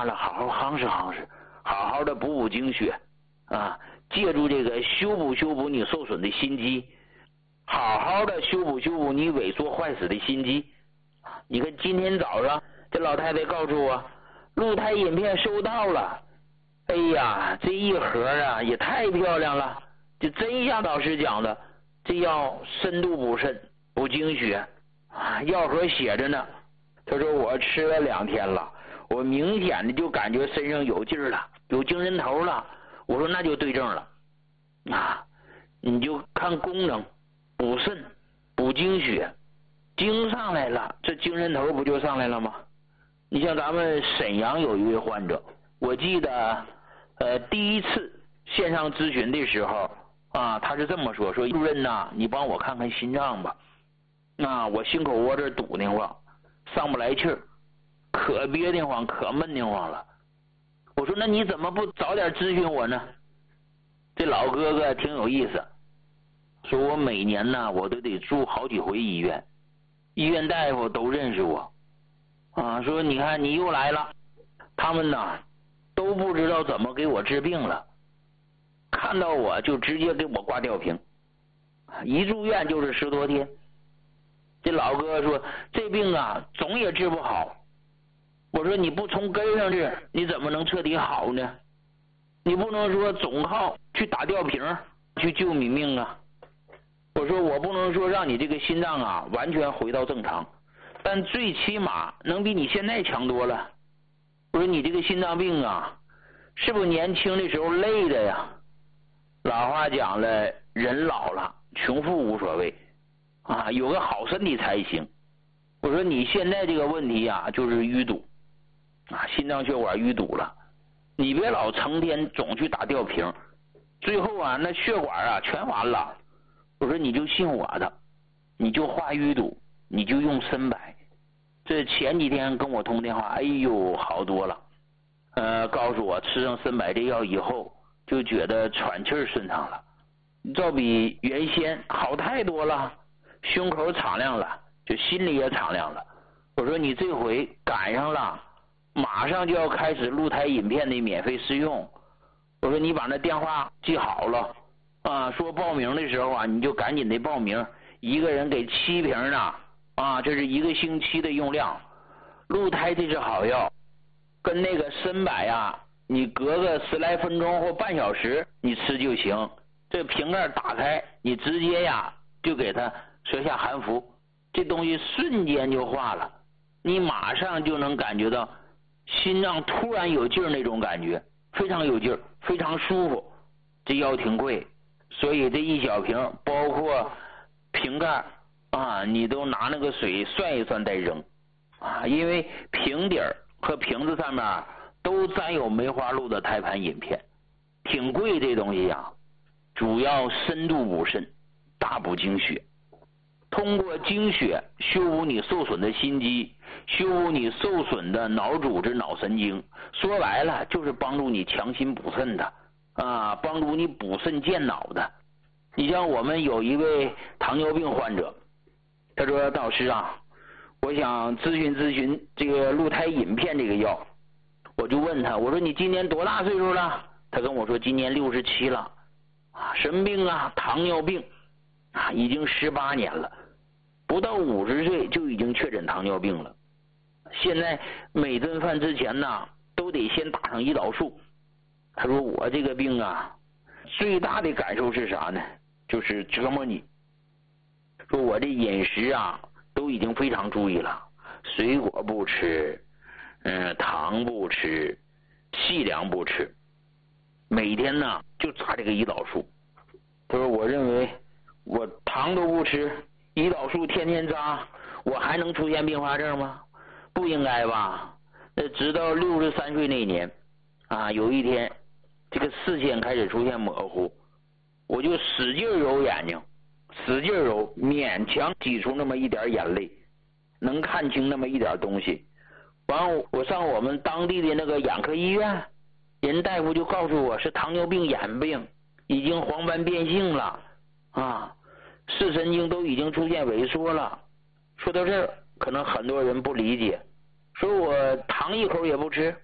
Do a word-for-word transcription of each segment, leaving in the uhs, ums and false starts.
话了，好好夯实夯实，好好的补补精血啊，借助这个修补修补你受损的心肌，好好的修补修补你萎缩坏死的心肌。你看今天早上这老太太告诉我，鹿胎饮片收到了。哎呀，这一盒啊也太漂亮了，这真像导师讲的，这药深度补肾补精血啊，药盒写着呢。他说我吃了两天了，我明显的就感觉身上有劲儿了，有精神头了。我说那就对症了啊，你就看功能，补肾补精血，精上来了，这精神头不就上来了吗？你像咱们沈阳有一位患者，我记得呃第一次线上咨询的时候啊，他是这么说，说主任呐，你帮我看看心脏吧，啊我心口窝这堵得慌，上不来气儿，可憋得慌，可闷得慌了。我说那你怎么不早点咨询我呢？这老哥哥挺有意思，说我每年呢我都得住好几回医院，医院大夫都认识我啊，说你看你又来了，他们呢都不知道怎么给我治病了，看到我就直接给我挂吊瓶，一住院就是十多天。这老哥说这病啊总也治不好。我说你不从根上治，你怎么能彻底好呢？你不能说总靠去打吊瓶去救你命啊。我说我不能说让你这个心脏啊完全回到正常，但最起码能比你现在强多了。我说你这个心脏病啊，是不是年轻的时候累的呀？老话讲了，人老了穷富无所谓啊，有个好身体才行。我说你现在这个问题啊，就是淤堵啊，心脏血管淤堵了，你别老成天总去打吊瓶，最后啊那血管啊全完了。我说你就信我的，你就化淤堵，你就用参柏。这前几天跟我通电话，哎呦好多了，呃告诉我吃上参柏这药以后就觉得喘气儿顺畅了，照比原先好太多了，胸口敞亮了，就心里也敞亮了。我说你这回赶上了，马上就要开始鹿胎饮片的免费试用。我说你把那电话记好了啊，说报名的时候啊，你就赶紧的报名，一个人给七瓶呢啊，这是一个星期的用量。鹿胎这是好药，跟那个参柏呀，你隔个十来分钟或半小时你吃就行。这瓶盖打开，你直接呀就给它舌下含服，这东西瞬间就化了，你马上就能感觉到心脏突然有劲儿那种感觉，非常有劲儿，非常舒服。这药挺贵，所以这一小瓶包括瓶盖啊，你都拿那个水涮一涮再扔啊，因为瓶底儿和瓶子上面都沾有梅花鹿的胎盘饮片，挺贵这东西呀。主要深度补肾，大补精血，通过精血修补你受损的心肌，修补你受损的脑组织、脑神经，说白了就是帮助你强心补肾的啊，帮助你补肾健脑的。你像我们有一位糖尿病患者，他说导师啊，我想咨询咨询这个鹿胎饮片这个药。我就问他，我说你今年多大岁数了？他跟我说今年六十七了啊，什么病啊？糖尿病啊，已经十八年了，不到五十岁就已经确诊糖尿病了。现在每顿饭之前呢，都得先打上胰岛素。他说我这个病啊，最大的感受是啥呢？就是折磨你。说我这饮食啊，都已经非常注意了，水果不吃，嗯，糖不吃，细粮不吃，每天呢就扎这个胰岛素。他说我认为我糖都不吃，胰岛素天天扎，我还能出现并发症吗？不应该吧。那直到六十三岁那年啊，有一天这个视线开始出现模糊，我就使劲揉眼睛，使劲揉，勉强挤出那么一点眼泪，能看清那么一点东西。完我上我们当地的那个眼科医院，人大夫就告诉我是糖尿病眼病，已经黄斑变性了啊，视神经都已经出现萎缩了。说到这儿，可能很多人不理解，说我糖一口也不吃，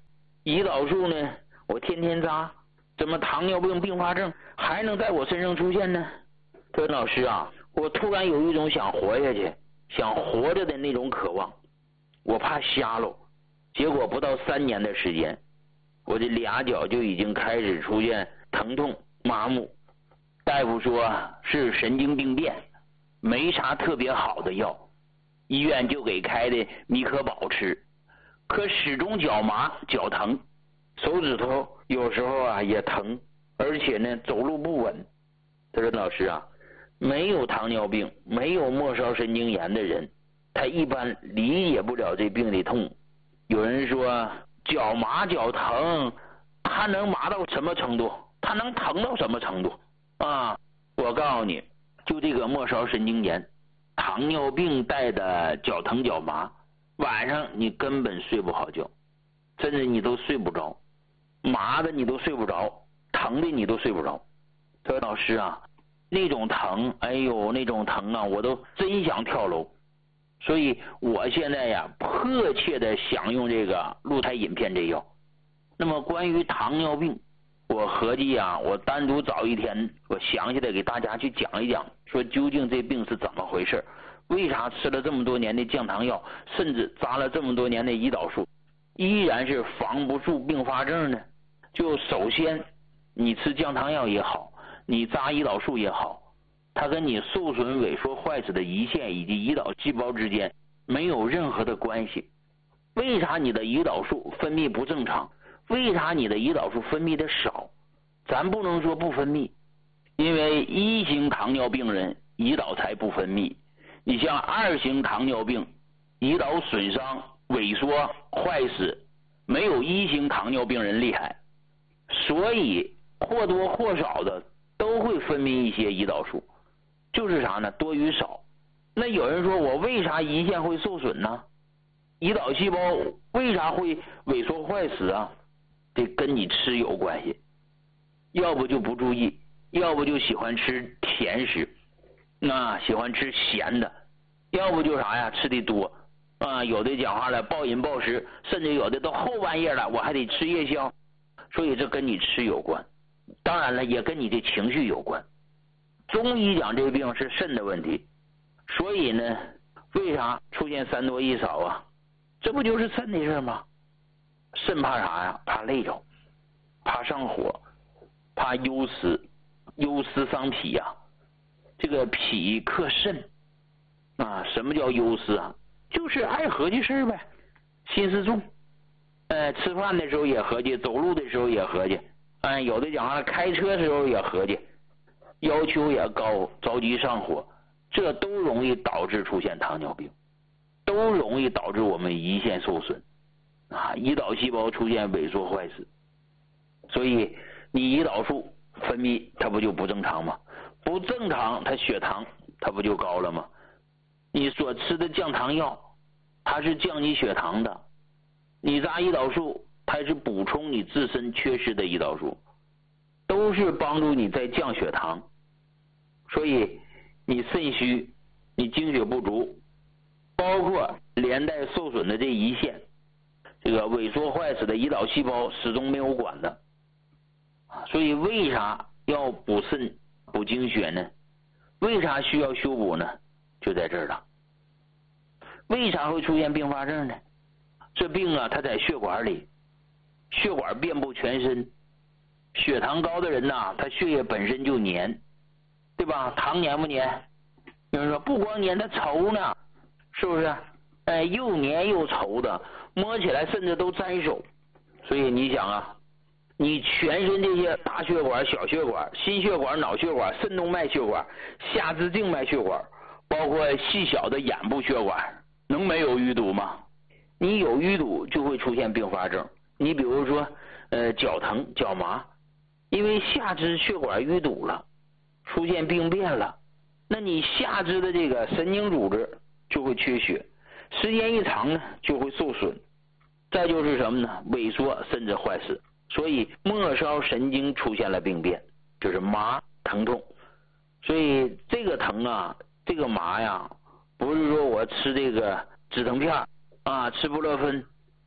胰岛素呢，我天天扎，怎么糖尿病并发症还能在我身上出现呢？他说老师啊，我突然有一种想活下去，想活着的那种渴望，我怕瞎了。结果不到三年的时间，我这俩脚就已经开始出现疼痛麻木。大夫说是神经病变，没啥特别好的药，医院就给开的米可宝吃，可始终脚麻脚疼，手指头有时候啊也疼，而且呢走路不稳。他说老师啊，没有糖尿病没有末梢神经炎的人，他一般理解不了这病的痛。有人说脚麻脚疼，他能麻到什么程度？他能疼到什么程度啊？我告诉你，就这个末梢神经炎，糖尿病带的脚疼脚麻，晚上你根本睡不好觉，甚至你都睡不着，麻的你都睡不着，疼的你都睡不着。他说老师啊，那种疼，哎呦那种疼啊，我都真想跳楼。所以我现在呀迫切的想用这个鹿胎饮片这药。那么关于糖尿病，我合计啊，我单独找一天，我详细的给大家去讲一讲，说究竟这病是怎么回事，为啥吃了这么多年的降糖药，甚至扎了这么多年的胰岛素，依然是防不住并发症呢？就首先，你吃降糖药也好，你扎胰岛素也好，它跟你受损萎缩坏死的胰腺以及胰岛细胞之间没有任何的关系。为啥你的胰岛素分泌不正常？为啥你的胰岛素分泌的少？咱不能说不分泌，因为一型糖尿病人胰岛才不分泌，你像二型糖尿病胰岛损伤萎缩坏死没有一型糖尿病人厉害，所以或多或少的都会分泌一些胰岛素，就是啥呢？多与少。那有人说我为啥胰腺会受损呢？胰岛细胞为啥会萎缩坏死啊？这跟你吃有关系，要不就不注意，要不就喜欢吃甜食，啊，喜欢吃咸的，要不就啥呀，吃的多啊，有的讲话了暴饮暴食，甚至有的都后半夜了我还得吃夜宵，所以这跟你吃有关，当然了也跟你的情绪有关。中医讲这病是肾的问题，所以呢为啥出现三多一少啊？这不就是肾的事吗？肾怕啥呀？怕累着，怕上火，怕忧思，忧思伤脾呀、啊。这个脾克肾啊，什么叫忧思啊？就是爱合计事呗，心思重，呃，吃饭的时候也合计，走路的时候也合计，哎，有的讲话开车的时候也合计，要求也高，着急上火，这都容易导致出现糖尿病，都容易导致我们胰腺受损啊，胰岛细胞出现萎缩坏死。所以你胰岛素分泌它不就不正常吗？不正常，它血糖它不就高了吗？你所吃的降糖药它是降你血糖的，你扎胰岛素它是补充你自身缺失的胰岛素，都是帮助你在降血糖。所以你肾虚，你精血不足，包括连带受损的这胰腺，这个萎缩坏死的胰岛细胞始终没有管的。所以为啥要补肾补精血呢？为啥需要修补呢？就在这儿了。为啥会出现并发症呢？这病啊它在血管里，血管遍布全身，血糖高的人呐，他血液本身就黏，对吧？糖黏不黏？有人说不光黏，它稠呢，是不是？哎，又黏又稠的，摸起来甚至都沾手。所以你想啊，你全身这些大血管、小血管、心血管、脑血管、肾动脉血管、下肢静脉血管，包括细小的眼部血管，能没有淤堵吗？你有淤堵就会出现并发症。你比如说呃脚疼脚麻，因为下肢血管淤堵了，出现病变了，那你下肢的这个神经组织就会缺血，时间一长呢就会受损，再就是什么呢？萎缩甚至坏死。所以末梢神经出现了病变，就是麻疼痛。所以这个疼啊，这个麻呀，不是说我吃这个止疼片啊，吃布洛芬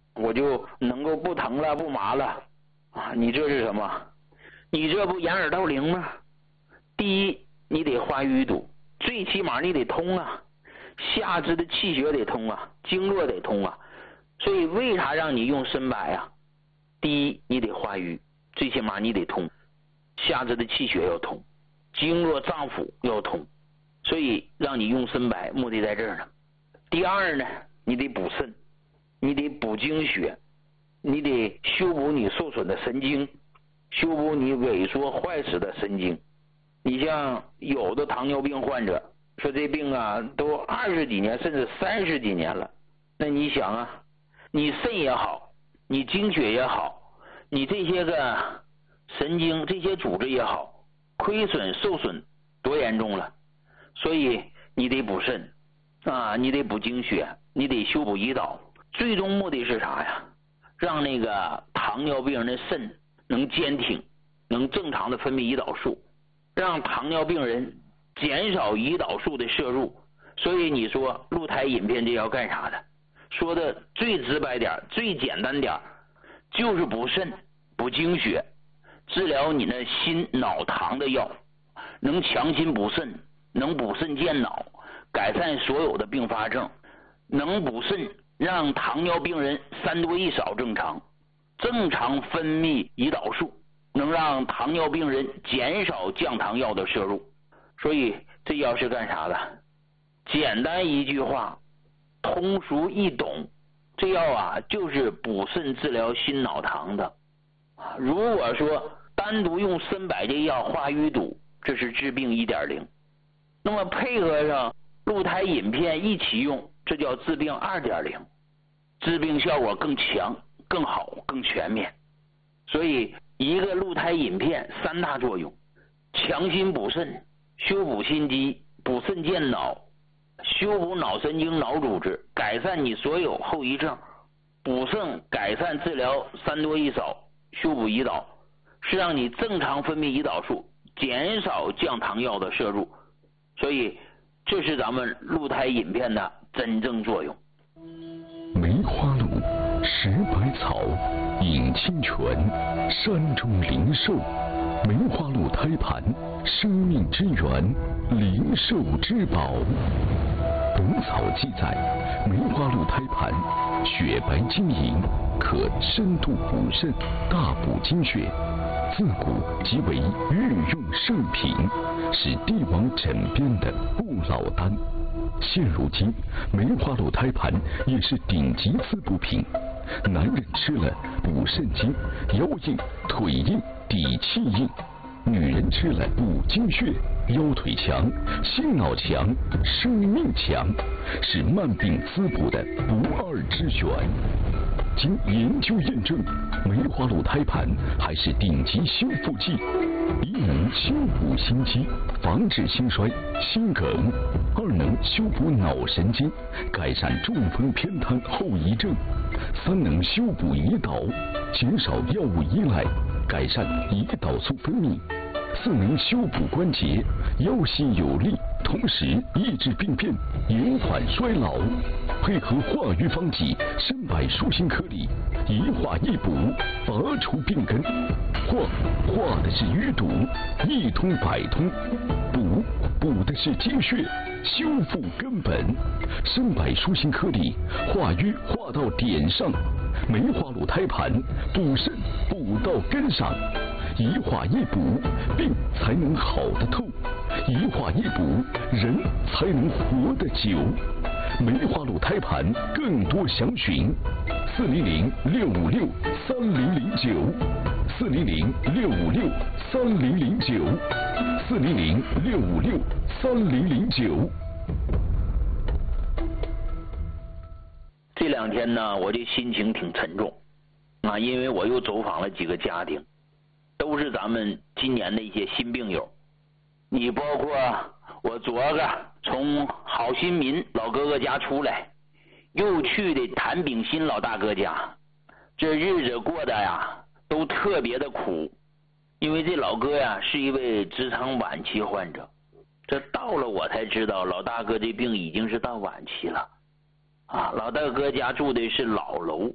我就能够不疼了不麻了啊！你这是什么？你这不掩耳盗铃吗？第一，你得化淤堵，最起码你得通啊，下肢的气血得通啊，经络得通啊。所以为啥让你用参柏啊？第一，你得化瘀，最起码你得通，下肢的气血要通，经络脏腑要通，所以让你用参柏目的在这儿呢。第二呢，你得补肾，你得补精血，你得修补你受损的神经，修补你萎缩坏死的神经。你像有的糖尿病患者说这病啊都二十几年甚至三十几年了，那你想啊，你肾也好，你精血也好，你这些个神经这些组织也好，亏损受损多严重了。所以你得补肾啊，你得补精血，你得修补胰岛，最终目的是啥呀？让那个糖尿病人的肾能坚挺，能正常的分泌胰岛素，让糖尿病人减少胰岛素的摄入。所以你说鹿胎饮片这要干啥的？说的最直白点，最简单点，就是补肾补精血，治疗你那心脑糖的药，能强心补肾，能补肾健脑，改善所有的并发症，能补肾让糖尿病人三多一少正常，正常分泌胰岛素，能让糖尿病人减少降糖药的摄入。所以这药是干啥的？简单一句话，通俗易懂，这药啊就是补肾治疗心脑糖的。如果说单独用参柏这药化淤堵，这是治病 一点零， 那么配合上鹿胎饮片一起用，这叫治病 二点零， 治病效果更强更好更全面。所以一个鹿胎饮片三大作用：强心补肾，修补心肌，补肾健脑，修补脑神经脑组织，改善你所有后遗症。补肾改善治疗三多一少，修补胰岛，是让你正常分泌胰岛素，减少降糖药的摄入。所以这是咱们鹿胎饮片的真正作用。 梅花鹿，食百草，饮清泉，山中灵兽。梅花鹿胎盘，生命之源，灵兽之宝。本草记载，梅花鹿胎盘雪白晶莹，可深度补肾，大补精血，自古即为御用圣品，是帝王枕边的不老丹。现如今，梅花鹿胎盘也是顶级滋补品，男人吃了补肾精，腰硬腿硬底气硬；女人吃了补精血，腰腿强心脑强生命强，是慢病滋补的不二之选。经研究验证，梅花鹿胎盘还是顶级修复剂，一能修补心肌，防止心衰心梗；二能修补脑神经，改善中风偏瘫后遗症；三能修补胰岛，减少药物依赖，改善胰岛素分泌；四能修补关节，腰膝有力，同时抑制病变，延缓衰老。配合化瘀方剂参柏舒心颗粒，一化一补，拔除病根。化化的是淤堵，一通百通；补补的是精血，修复根本。参柏舒心颗粒，化瘀化到点上；梅花鹿胎盘，补肾补到根上。一化一补，病才能好得透；一化一补，人才能活得久。梅花鹿胎盘更多详询：四零零六五六三零零九，四零零六五六三零零九，四零零六五六三零零九。 这两天呢，我这心情挺沉重啊，因为我又走访了几个家庭，都是咱们今年的一些新病友。你包括我昨个从郝新民老哥哥家出来，又去的谭炳新老大哥家，这日子过得呀都特别的苦，因为这老哥呀是一位直肠晚期患者，这到了我才知道老大哥这病已经是到晚期了啊。老大哥家住的是老楼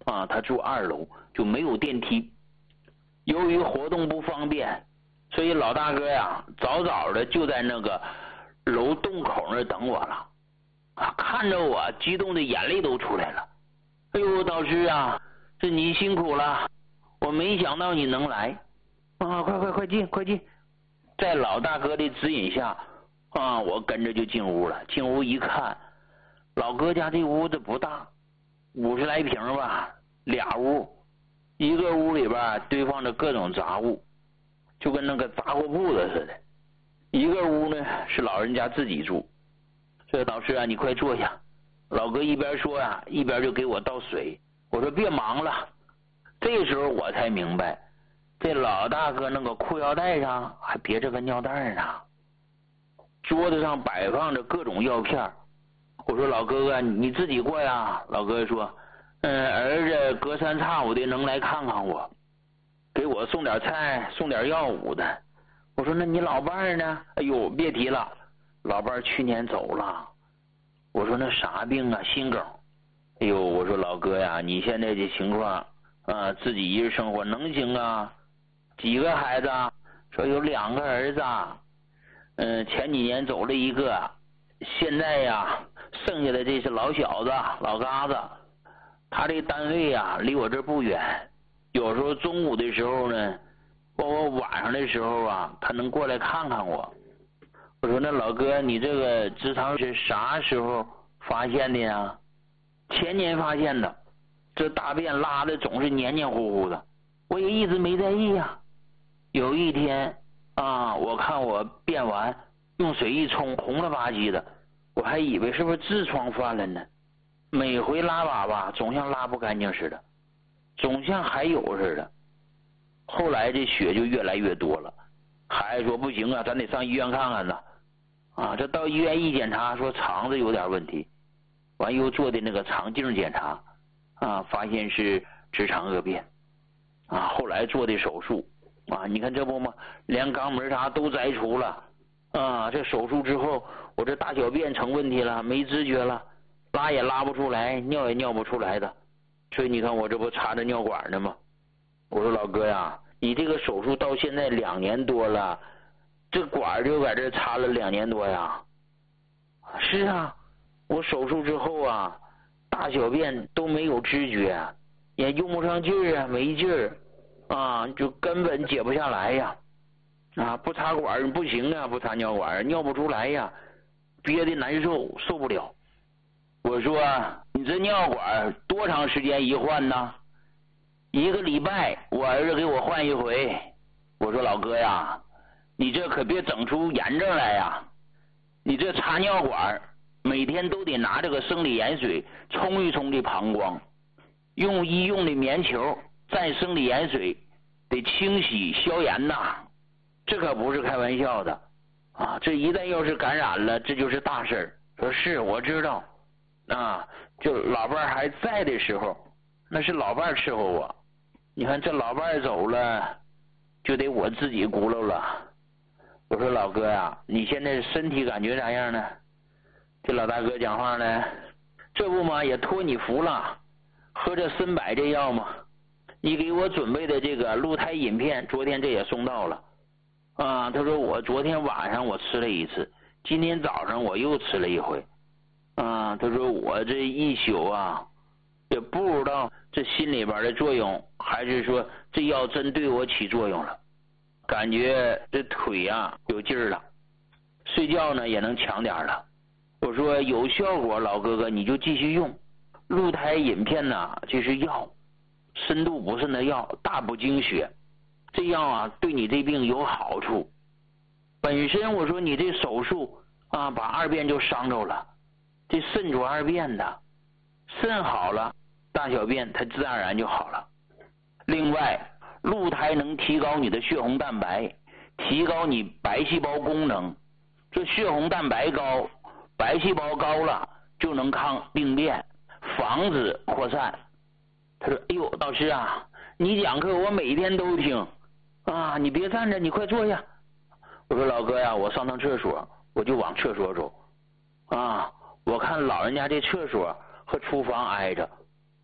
啊，他住二楼就没有电梯。由于活动不方便，所以老大哥呀，早早的就在那个楼洞口那等我了。啊，看着我，激动的眼泪都出来了。哎呦，导师啊，这你辛苦了，我没想到你能来。啊，快快快进，快进！在老大哥的指引下，啊，我跟着就进屋了。进屋一看，老哥家这屋子不大，五十来平吧，俩屋，一个屋里边堆放着各种杂物，就跟那个杂货铺子似的。一个屋呢是老人家自己住。这导师啊，你快坐下。老哥一边说啊，一边就给我倒水。我说别忙了。这时候我才明白，这老大哥那个裤腰带上还别着个尿袋呢。桌子上摆放着各种药片。我说老哥哥，你自己过呀。老哥哥说，嗯，儿子隔三差五的能来看看我，给我送点菜，送点药物的。我说那你老伴儿呢？哎呦，别提了，老伴儿去年走了。我说那啥病啊？心梗。哎呦，我说老哥呀，你现在这情况啊，自己一人生活能行啊？几个孩子？说有两个儿子，嗯，前几年走了一个，现在呀，剩下的这是老小子，老嘎子。他这单位呀，离我这不远，有时候中午的时候呢，包括晚上的时候啊，他能过来看看我。我说那老哥，你这个直肠是啥时候发现的呀？前年发现的，这大便拉的总是黏黏糊糊的，我也一直没在意呀。有一天啊，我看我便完，用水一冲，红了吧唧的，我还以为是不是痔疮犯了呢。每回拉粑粑总像拉不干净似的，总像还有似的。后来这血就越来越多了，孩子说不行啊，咱得上医院看看呢。啊，这到医院一检查，说肠子有点问题，完又做的那个肠镜检查，啊，发现是直肠恶变，啊，后来做的手术，啊，你看这不吗？连肛门啥都摘除了，啊，这手术之后，我这大小便成问题了，没知觉了，拉也拉不出来，尿也尿不出来的，所以你看我这不插着尿管呢吗？我说老哥呀，你这个手术到现在两年多了，这管就在这插了两年多呀。是啊，我手术之后啊，大小便都没有知觉，也用不上劲儿啊，没劲儿啊，就根本解不下来呀。啊，不插管不行啊，不插尿管尿不出来呀，憋得难受，受不了。我说你这尿管多长时间一换呢？一个礼拜，我儿子给我换一回。我说老哥呀，你这可别整出炎症来呀！你这插尿管每天都得拿这个生理盐水冲一冲这膀胱，用医用的棉球蘸生理盐水得清洗消炎呐，这可不是开玩笑的啊！这一旦要是感染了，这就是大事儿。说是我知道啊，就老伴还在的时候，那是老伴伺候我。你看这老伴走了，就得我自己咕噜了。我说老哥呀，你现在身体感觉咋样呢？这老大哥讲话呢，这不嘛也托你福了，喝这参柏这药嘛，你给我准备的这个鹿胎饮片，昨天这也送到了啊。他说我昨天晚上我吃了一次，今天早上我又吃了一回啊。他说我这一宿啊，也不知道这心里边的作用，还是说这药真对我起作用了，感觉这腿啊有劲儿了，睡觉呢也能强点了。我说有效果，老哥哥你就继续用。鹿胎饮片呐，这是药，深度补肾的药，大补精血，这药啊对你这病有好处。本身我说你这手术啊，把二便就伤着了，这肾主二便的，肾好了，大小便它自然而然就好了。另外，鹿胎能提高你的血红蛋白，提高你白细胞功能。这血红蛋白高，白细胞高了，就能抗病变，防止扩散。他说：“哎呦，导师啊，你讲课我每天都听啊，你别站着，你快坐下。”我说：“老哥呀，我上趟厕所，我就往厕所走啊。我看老人家这厕所和厨房挨着，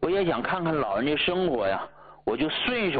我也想看看老人家生活呀，我就顺手